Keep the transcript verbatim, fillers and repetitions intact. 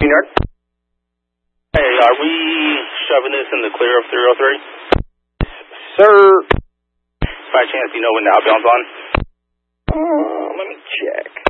Yard. Hey, are we shoving this in the clear of three oh three? Sir. By chance, you know when the outbound's on? Uh, let me check.